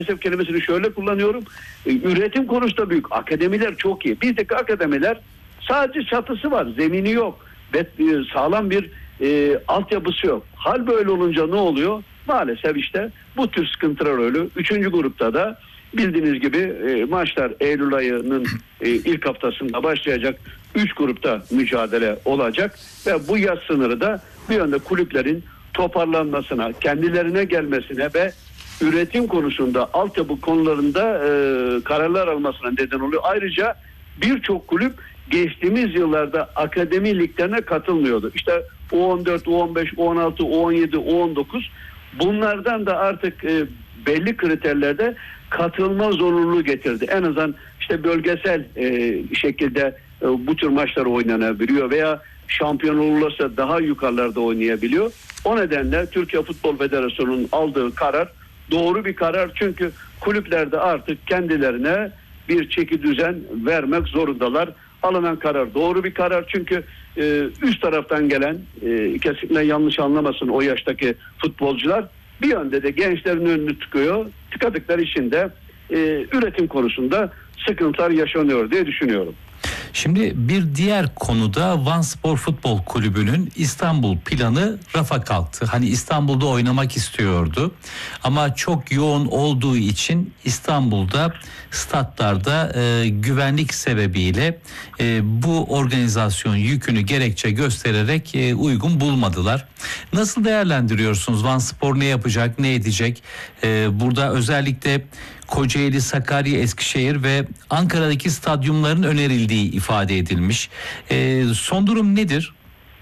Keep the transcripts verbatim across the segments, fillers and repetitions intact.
kelimesini şöyle kullanıyorum. E, üretim konusunda büyük. Akademiler çok iyi. Bizdeki akademiler sadece çatısı var. Zemini yok. Ve e, sağlam bir e, altyapısı yok. Hal böyle olunca ne oluyor? Maalesef işte bu tür sıkıntılar öyle. Üçüncü grupta da bildiğiniz gibi e, maçlar Eylül ayının e, ilk haftasında başlayacak. Üç grupta mücadele olacak. Ve bu yaş sınırı da bir yönde kulüplerin toparlanmasına, kendilerine gelmesine ve üretim konusunda, altyapı konularında e, kararlar almasına neden oluyor. Ayrıca birçok kulüp geçtiğimiz yıllarda akademi liglerine katılmıyordu. İşte U on dört, U on beş, U on altı, U on yedi, U on dokuz bunlardan da artık e, belli kriterlerde katılma zorunluluğu getirdi. En azından işte bölgesel e, şekilde e, bu tür maçlar oynanabiliyor veya şampiyon olursa daha yukarılarda oynayabiliyor. O nedenle Türkiye Futbol Federasyonu'nun aldığı karar doğru bir karar, çünkü kulüplerde artık kendilerine bir çeki düzen vermek zorundalar. Alınan karar doğru bir karar, çünkü e, üst taraftan gelen e, kesinlikle yanlış anlamasın o yaştaki futbolcular bir yönde de gençlerin önünü tıkıyor. Tıkadıkları için de e, üretim konusunda sıkıntılar yaşanıyor diye düşünüyorum. Şimdi bir diğer konuda Vanspor Futbol Kulübü'nün İstanbul planı rafa kalktı. Hani İstanbul'da oynamak istiyordu ama çok yoğun olduğu için İstanbul'da statlarda e, güvenlik sebebiyle e, bu organizasyon yükünü gerekçe göstererek e, uygun bulmadılar. Nasıl değerlendiriyorsunuz? Vanspor ne yapacak, ne edecek? E, burada özellikle Kocaeli, Sakarya, Eskişehir ve Ankara'daki stadyumların önerildiği ifade edilmiş. E, son durum nedir?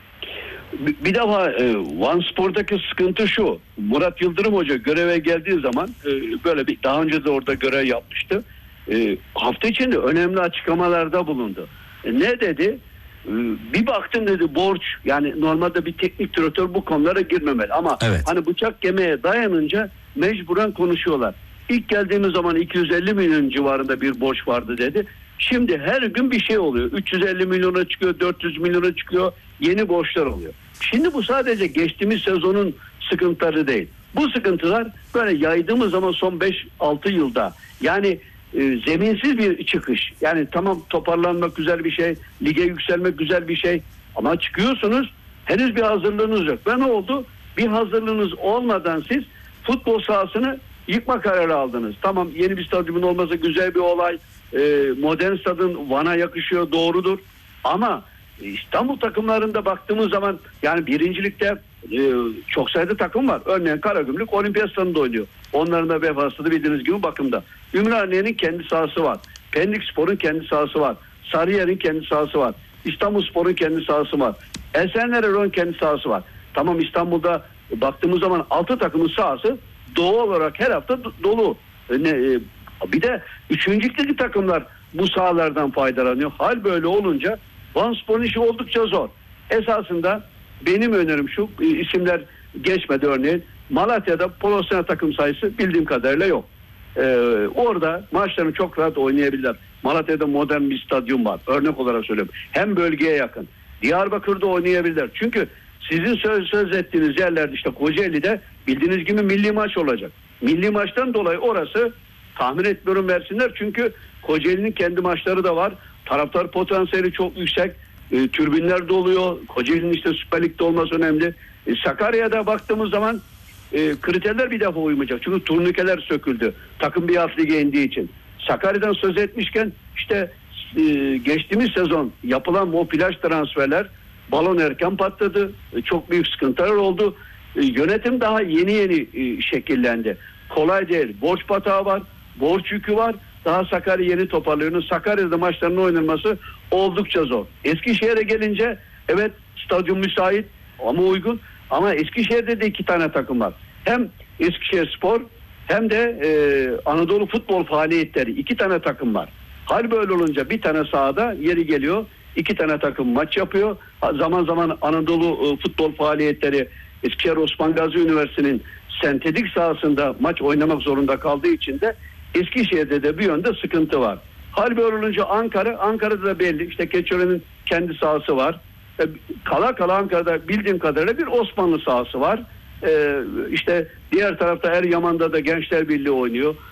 Bir defa e, Vanspor'daki sıkıntı şu. Murat Yıldırım Hoca göreve geldiği zaman e, böyle bir daha önce de orada görev yapmıştı. E, hafta içinde önemli açıklamalarda bulundu. E, ne dedi? E, bir baktım dedi borç, yani normalde bir teknik direktör bu konulara girmemeli ama evet, hani bıçak kemiğe dayanınca mecburen konuşuyorlar. İlk geldiğimiz zaman iki yüz elli milyon civarında bir borç vardı dedi. Şimdi her gün bir şey oluyor. üç yüz elli milyona çıkıyor, dört yüz milyona çıkıyor. Yeni borçlar oluyor. Şimdi bu sadece geçtiğimiz sezonun sıkıntıları değil. Bu sıkıntılar böyle yaydığımız zaman son beş altı yılda, yani e, zeminsiz bir çıkış. Yani tamam, toparlanmak güzel bir şey, lige yükselmek güzel bir şey ama çıkıyorsunuz, henüz bir hazırlığınız yok. Ve ne oldu? Bir hazırlığınız olmadan siz futbol sahasını yıkma kararı aldınız. Tamam, yeni bir stadyumun olması güzel bir olay. E, modern stadın Van'a yakışıyor, doğrudur. Ama İstanbul takımlarında baktığımız zaman, yani birincilikte e, çok sayıda takım var. Örneğin Karagümrük Olimpiyat Stadında oynuyor. Onların da vefası da bildiğiniz gibi bakımda. Ümraniye'nin kendi sahası var. Pendikspor'un kendi sahası var. Sarıyer'in kendi sahası var. İstanbulspor'un kendi sahası var. Esenler'in kendi sahası var. Tamam, İstanbul'da baktığımız zaman altı takımın sahası doğal olarak her hafta dolu. Ne, e, bir de üçüncülükteki takımlar bu sahalardan faydalanıyor. Hal böyle olunca Vanspor'un işi oldukça zor. Esasında benim önerim şu, isimler geçmedi örneğin. Malatya'da profesyonel takım sayısı bildiğim kadarıyla yok. Ee, orada maçlarını çok rahat oynayabilirler. Malatya'da modern bir stadyum var. Örnek olarak söylüyorum. Hem bölgeye yakın. Diyarbakır'da oynayabilirler. Çünkü sizin söz, söz ettiğiniz yerlerde, işte Kocaeli'de bildiğiniz gibi milli maç olacak. Milli maçtan dolayı orası, tahmin etmiyorum versinler, çünkü Kocaeli'nin kendi maçları da var. Taraftar potansiyeli çok yüksek. E, türbinler doluyor. Kocaeli'nin işte Süper Lig'de olması önemli. E, Sakarya'da baktığımız zaman e, kriterler bir defa uymayacak. Çünkü turnikeler söküldü. Takım bir alt lige indiği için. Sakarya'dan söz etmişken işte e, geçtiğimiz sezon yapılan o plaj transferler, balon erken patladı. E, çok büyük sıkıntılar oldu. E, yönetim daha yeni yeni e, şekillendi. Kolay değil. Borç batağı var. Borç yükü var. Daha Sakarya yeni toparlıyor. Sakarya'da maçlarının oynanması oldukça zor. Eskişehir'e gelince evet, stadyum müsait ama uygun. Ama Eskişehir'de de iki tane takım var. Hem Eskişehirspor hem de e, Anadolu Futbol Faaliyetleri, iki tane takım var. Hal böyle olunca bir tane sahada yeri geliyor, iki tane takım maç yapıyor. Zaman zaman Anadolu e, Futbol Faaliyetleri Eskişehir Osman Gazi Üniversitesi'nin sentetik sahasında maç oynamak zorunda kaldığı için de Eskişehir'de de bir yönde sıkıntı var. Hal böyle olunca Ankara, Ankara'da da belli. İşte Keçiören'in kendi sahası var. E, kala kala Ankara'da bildiğim kadarıyla bir Osmanlı sahası var. E, işte diğer tarafta Eryaman'da da Gençler Birliği oynuyor.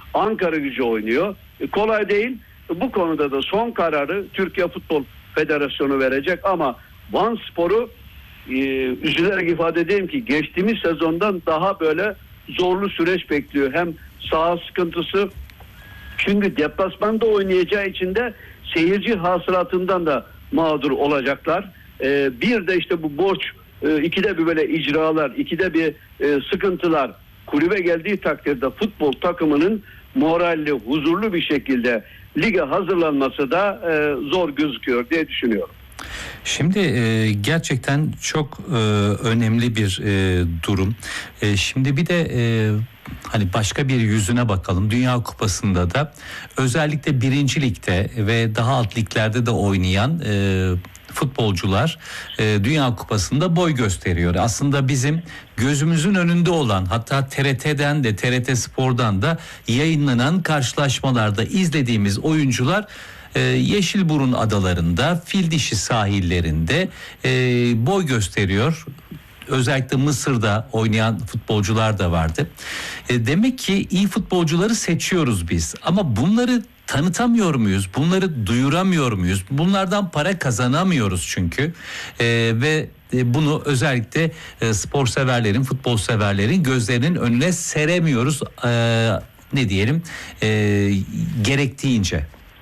Ankara Gücü oynuyor. E, kolay değil. E, bu konuda da son kararı Türkiye Futbol Federasyonu verecek ama Vanspor'u e, üzülerek ifade edeyim ki geçtiğimiz sezondan daha böyle zorlu süreç bekliyor. Hem saha sıkıntısı, çünkü deplasmanda oynayacağı için de seyirci hasılatından da mağdur olacaklar. Ee, bir de işte bu borç, e, ikide bir böyle icralar, ikide bir e, sıkıntılar kulübe geldiği takdirde futbol takımının moralli, huzurlu bir şekilde lige hazırlanması da e, zor gözüküyor diye düşünüyorum. Şimdi e, gerçekten çok e, önemli bir e, durum. E, şimdi bir de e, hani başka bir yüzüne bakalım. Dünya Kupası'nda da özellikle birinci ligde ve daha alt liglerde de oynayan e, futbolcular e, Dünya Kupası'nda boy gösteriyor. Aslında bizim gözümüzün önünde olan, hatta T R T'den de T R T Spor'dan da yayınlanan karşılaşmalarda izlediğimiz oyuncular Ee, Yeşilburun adalarında, Fildişi sahillerinde e, boy gösteriyor. Özellikle Mısır'da oynayan futbolcular da vardı. E, demek ki iyi futbolcuları seçiyoruz biz. Ama bunları tanıtamıyor muyuz? Bunları duyuramıyor muyuz? Bunlardan para kazanamıyoruz çünkü. E, ve e, bunu özellikle e, spor severlerin, futbol severlerin gözlerinin önüne seremiyoruz. E, ne diyelim? E, gerektiğince.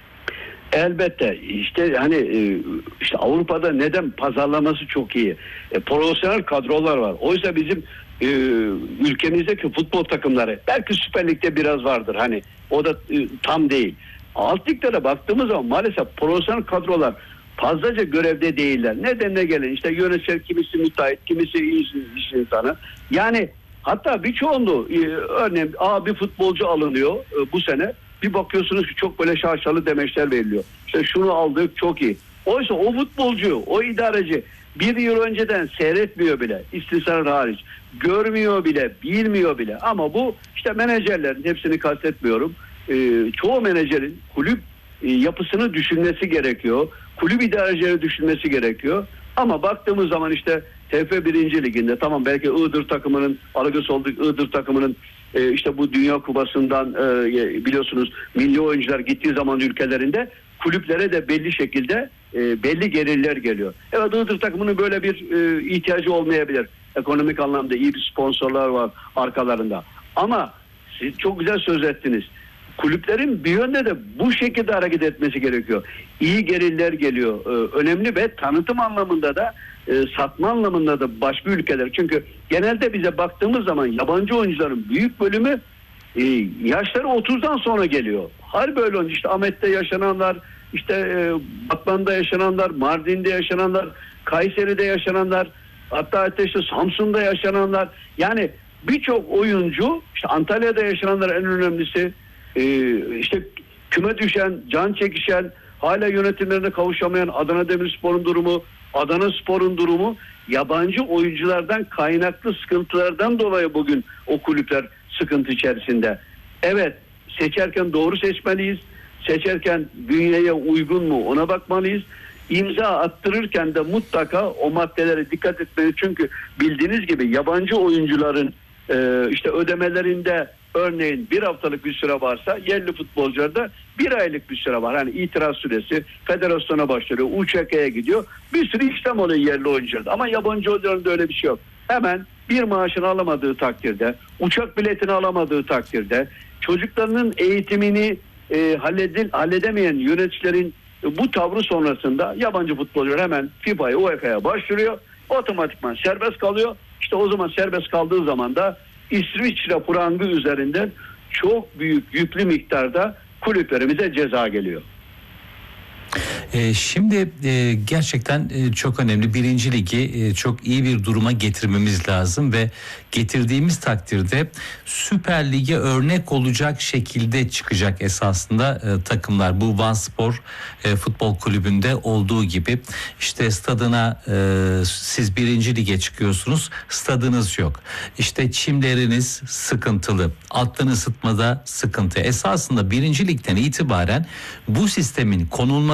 Elbette işte hani işte Avrupa'da neden pazarlaması çok iyi. E, profesyonel kadrolar var. Oysa bizim e, ülkemizdeki futbol takımları belki Süper Lig'de biraz vardır hani o da e, tam değil. Alt liglere baktığımız zaman maalesef profesyonel kadrolar fazlaca görevde değiller. Nedenle gelin işte yönetici kimisi müteahhit, kimisi iş, iş insanı. Yani hatta bir çoğunluğu e, örneğin A bir futbolcu alınıyor e, bu sene. Bir bakıyorsunuz ki çok böyle şaşalı demeçler veriliyor. İşte şunu aldık çok iyi. Oysa o futbolcu, o idareci bir yıl önceden seyretmiyor bile. İstisnalar hariç. Görmüyor bile, bilmiyor bile. Ama bu işte menajerlerin, hepsini kastetmiyorum. Ee, çoğu menajerin kulüp e, yapısını düşünmesi gerekiyor. Kulüp idarecileri düşünmesi gerekiyor. Ama baktığımız zaman işte T F birinci Ligi'nde tamam belki Iğdır takımının, Aragos olduk Iğdır takımının e, işte bu Dünya Kupası'ndan e, biliyorsunuz milli oyuncular gittiği zaman ülkelerinde kulüplere de belli şekilde e, belli gelirler geliyor. Evet Iğdır takımının böyle bir e, ihtiyacı olmayabilir. Ekonomik anlamda iyi bir sponsorlar var arkalarında. Ama siz çok güzel söz ettiniz. Kulüplerin bir yönde de bu şekilde hareket etmesi gerekiyor. İyi gelirler geliyor. Ee, önemli ve tanıtım anlamında da e, satma anlamında da başka ülkeler. Çünkü genelde bize baktığımız zaman yabancı oyuncuların büyük bölümü e, yaşları otuzdan sonra geliyor. Hal böyle olunca işte Ahmet'te yaşananlar, işte e, Batman'da yaşananlar, Mardin'de yaşananlar, Kayseri'de yaşananlar, hatta işte Samsun'da yaşananlar. Yani birçok oyuncu, işte Antalya'da yaşananlar en önemlisi. Ee, işte küme düşen, can çekişen, hala yönetimlerine kavuşamayan Adana Demirspor'un durumu, Adana Spor'un durumu, yabancı oyunculardan kaynaklı sıkıntılardan dolayı bugün o kulüpler sıkıntı içerisinde. Evet, seçerken doğru seçmeliyiz. Seçerken bünyeye uygun mu ona bakmalıyız. İmza attırırken de mutlaka o maddelere dikkat etmeliyiz. Çünkü bildiğiniz gibi yabancı oyuncuların e, işte ödemelerinde örneğin bir haftalık bir süre varsa yerli futbolcularda bir aylık bir süre var. Hani itiraz süresi federasyona başlıyor. U Ç K'ye gidiyor. Bir sürü işlem oluyor yerli oyuncularda. Ama yabancı oyuncularda öyle bir şey yok. Hemen bir maaşını alamadığı takdirde, uçak biletini alamadığı takdirde, çocuklarının eğitimini e, halledil, halledemeyen yöneticilerin e, bu tavrı sonrasında yabancı futbolcular hemen FIFA'ya, U E F A'ya başvuruyor. Otomatikman serbest kalıyor. İşte o zaman serbest kaldığı zaman da İsviçre frangı üzerinden çok büyük yüklü miktarda kulüplerimize ceza geliyor. Ee, şimdi e, gerçekten e, çok önemli. Birinci ligi e, çok iyi bir duruma getirmemiz lazım ve getirdiğimiz takdirde Süper Lig'e örnek olacak şekilde çıkacak esasında e, takımlar. Bu Vanspor e, Futbol Kulübü'nde olduğu gibi işte stadına e, siz birinci lige çıkıyorsunuz, stadınız yok. İşte çimleriniz sıkıntılı, alttan ısıtmada sıkıntı. Esasında birinci ligden itibaren bu sistemin konulması lazım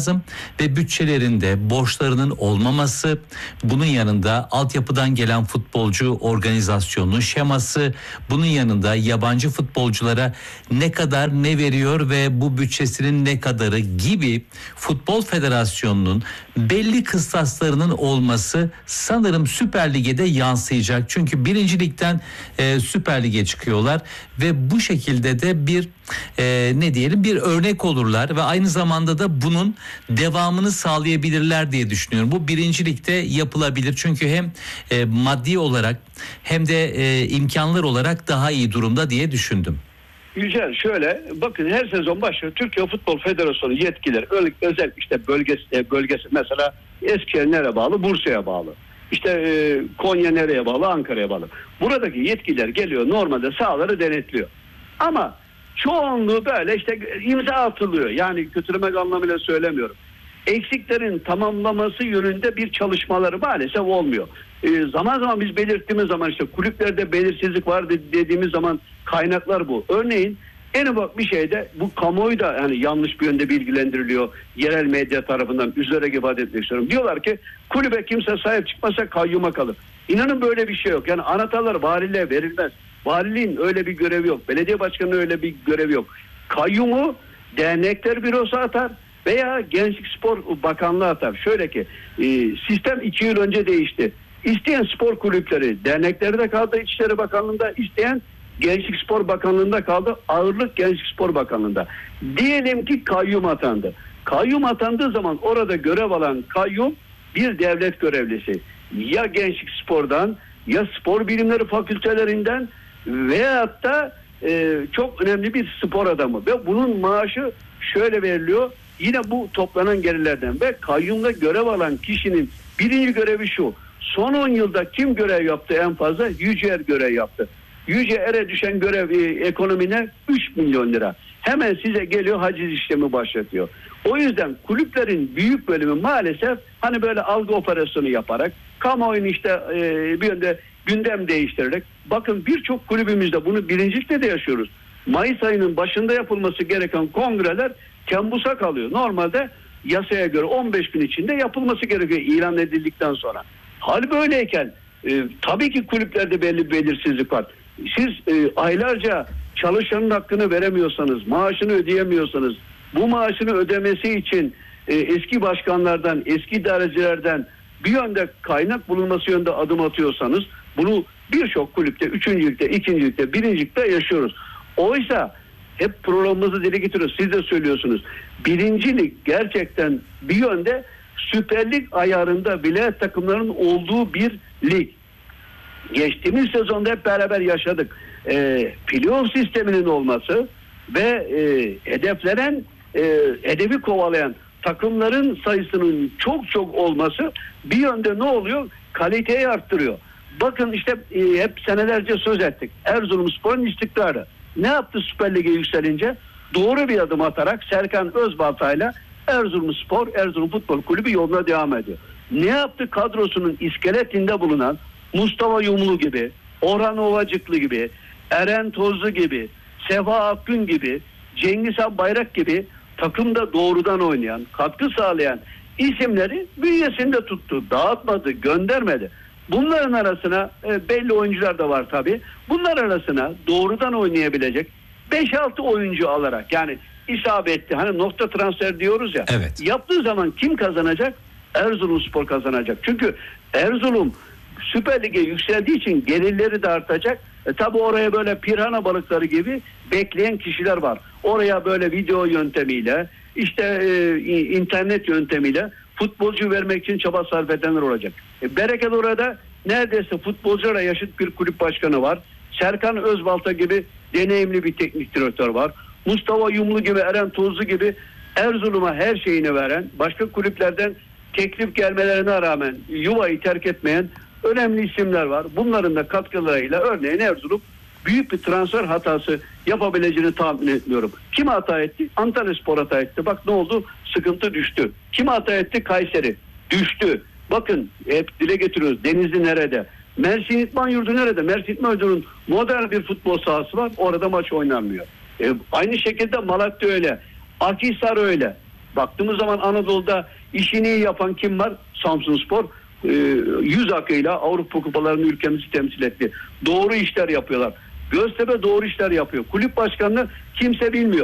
lazım ve bütçelerinde borçlarının olmaması, bunun yanında altyapıdan gelen futbolcu organizasyonu, şeması, bunun yanında yabancı futbolculara ne kadar ne veriyor ve bu bütçesinin ne kadarı gibi Futbol Federasyonu'nun belli kıstaslarının olması sanırım Süper Lig'e de yansıyacak. Çünkü birinci ligden e, Süper Lig'e çıkıyorlar ve bu şekilde de bir e, ne diyelim bir örnek olurlar ve aynı zamanda da bunun devamını sağlayabilirler diye düşünüyorum. Bu birinci ligde yapılabilir çünkü hem e, maddi olarak hem de e, imkanlar olarak daha iyi durumda diye düşündüm. Yücel şöyle bakın, her sezon başlıyor Türkiye Futbol Federasyonu yetkileri özel, özel işte bölgesi, bölgesi mesela Eskişehir nereye bağlı? Bursa'ya bağlı. İşte e, Konya nereye bağlı? Ankara'ya bağlı. Buradaki yetkililer geliyor, normalde sahaları denetliyor. Ama çoğunluğu böyle işte imza atılıyor. Yani kötülemek anlamıyla söylemiyorum. Eksiklerin tamamlaması yönünde bir çalışmaları maalesef olmuyor. E, zaman zaman biz belirttiğimiz zaman işte kulüplerde belirsizlik var dediğimiz zaman kaynaklar bu. Örneğin en ufak bir şeyde bu kamuoyu da yani yanlış bir yönde bilgilendiriliyor. Yerel medya tarafından üzerine ifade etmek istiyorum. Diyorlar ki kulübe kimse sahip çıkmasa kayyuma kalır. İnanın böyle bir şey yok. Yani anahtarlar valiliğe verilmez. Valiliğin öyle bir görevi yok. Belediye başkanının öyle bir görevi yok. Kayyumu dernekler bürosu atar veya Gençlik Spor Bakanlığı atar. Şöyle ki e, sistem iki yıl önce değişti. İsteyen spor kulüpleri derneklerde kaldı İçişleri Bakanlığı'nda, isteyen Gençlik Spor Bakanlığı'nda kaldı. Ağırlık Gençlik Spor Bakanlığı'nda. Diyelim ki kayyum atandı. Kayyum atandığı zaman orada görev alan kayyum bir devlet görevlisi. Ya Gençlik Spor'dan ya spor bilimleri fakültelerinden veyahut da e, çok önemli bir spor adamı. Ve bunun maaşı şöyle veriliyor. Yine bu toplanan gelirlerden ve kayyumda görev alan kişinin birinci görevi şu. Son on yılda kim görev yaptı en fazla? Yüce Er görev yaptı. Yüce Er'e düşen görev e, ekonomine üç milyon lira. Hemen size geliyor, haciz işlemi başlatıyor. O yüzden kulüplerin büyük bölümü maalesef hani böyle algı operasyonu yaparak kamuoyunu işte e, bir yönde gündem değiştirerek, bakın birçok kulübümüzde bunu birincilikte de yaşıyoruz. Mayıs ayının başında yapılması gereken kongreler Temmuz'a kalıyor. Normalde yasaya göre on beş gün içinde yapılması gerekiyor ilan edildikten sonra. Hal böyleyken e, tabii ki kulüplerde belli bir belirsizlik var. Siz e, aylarca çalışanın hakkını veremiyorsanız, maaşını ödeyemiyorsanız, bu maaşını ödemesi için e, eski başkanlardan, eski idarecilerden bir yönde kaynak bulunması yönde adım atıyorsanız, bunu birçok kulüpte, üçüncülükte, ikincilikte, birincilikte yaşıyoruz. Oysa hep programımızı dile getiriyoruz. Siz de söylüyorsunuz. Birincilik gerçekten bir yönde Süper Lig ayarında bile takımların olduğu bir lig. Geçtiğimiz sezonda hep beraber yaşadık. E, playoff sisteminin olması ve e, hedeflenen, e, hedefi kovalayan takımların sayısının çok çok olması bir yönde ne oluyor? Kaliteyi arttırıyor. Bakın işte e, hep senelerce söz ettik. Erzurumspor'un istikrarı. Ne yaptı Süper Lig'e yükselince? Doğru bir adım atarak Serkan Özbaltay'la Erzurumspor, Erzurum Futbol Kulübü yoluna devam ediyor. Ne yaptı? Kadrosunun iskeletinde bulunan Mustafa Yumlu gibi, Orhan Ovacıklı gibi, Eren Tozlu gibi, Sefa Akgün gibi, Cengiz Han Bayrak gibi takımda doğrudan oynayan, katkı sağlayan isimleri bünyesinde tuttu. Dağıtmadı, göndermedi. Bunların arasına e, belli oyuncular da var tabii. Bunlar arasına doğrudan oynayabilecek beş altı oyuncu alarak, yani isabetli, hani nokta transfer diyoruz ya. Evet. Yaptığı zaman kim kazanacak? Erzurumspor kazanacak. Çünkü Erzurum Süper Lig'e yükseldiği için gelirleri de artacak. E, tabii oraya böyle pirana balıkları gibi bekleyen kişiler var. Oraya böyle video yöntemiyle, işte e, internet yöntemiyle futbolcu vermek için çaba sarf edenler olacak. E, bereket orada neredeyse futbolculara yaşıt bir kulüp başkanı var. Serkan Özbalta gibi deneyimli bir teknik direktör var. Mustafa Yumlu gibi, Eren Tozlu gibi Erzurum'a her şeyini veren, başka kulüplerden teklif gelmelerine rağmen yuvayı terk etmeyen önemli isimler var. Bunların da katkılarıyla örneğin Erzurum büyük bir transfer hatası yapabileceğini tahmin etmiyorum. Kim hata etti? Antalyaspor hata etti. Bak ne oldu? Sıkıntı düştü. Kim hata etti? Kayseri. Düştü. Bakın hep dile getiriyoruz. Denizli nerede? Mersin İdman Yurdu nerede? Mersin İdman Yurdu'nun modern bir futbol sahası var. Orada maç oynanmıyor. E, aynı şekilde Malatya öyle. Akhisar öyle. Baktığımız zaman Anadolu'da işini iyi yapan kim var? Samsunspor e, yüz akıyla Avrupa kupalarını ülkemizi temsil etti. Doğru işler yapıyorlar. Göztepe doğru işler yapıyor. Kulüp başkanını kimse bilmiyor.